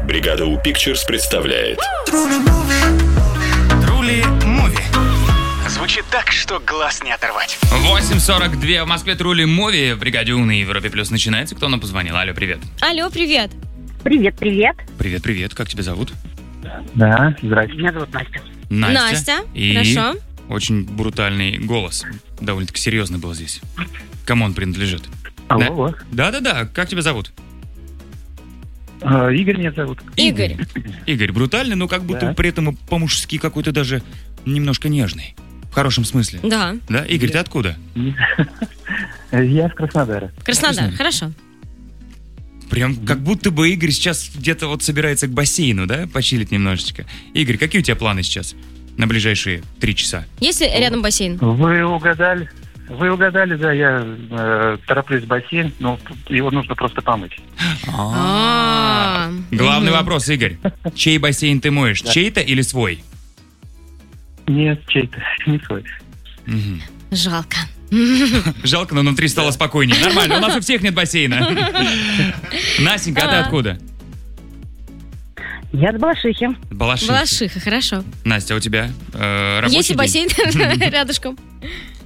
Бригада У Pictures представляет Трули Муви. Звучит так, что глаз не оторвать. 8:42 в Москве. Трули Муви в Бригаде У на Европе Плюс начинается. Кто нам позвонил? Алло, привет. Алло, привет. Привет. Привет. Как тебя зовут? Да, здравствуйте. Меня зовут Настя. Настя. И Хорошо. очень брутальный голос. Довольно-таки серьезный был здесь. Кому он принадлежит? Алло. Да. Как тебя зовут? Игорь меня зовут. Игорь. Игорь, брутальный, но как будто Да. при этом по-мужски какой-то даже немножко нежный. В хорошем смысле. Да. Да? Игорь, ты откуда? Я с Краснодара. Краснодар. Хорошо. Прям как будто бы Игорь сейчас где-то вот собирается к бассейну, да? Почилить немножечко. Игорь, какие у тебя планы сейчас на ближайшие 3 часа? Есть ли рядом бассейн? Вы угадали, да, я тороплюсь в бассейн, но его нужно просто помыть. Главный вопрос, Игорь. Чей бассейн ты моешь? Чей-то или свой? Нет, чей-то, не свой. Мгм. Жалко. Жалко, но внутри стало спокойнее. Нормально, у нас у всех нет бассейна. Настенька, а ты откуда? Я с Балашихи. Балашиха. Балашиха, хорошо. Настя, у тебя рабочий Есть и день? бассейн рядышком?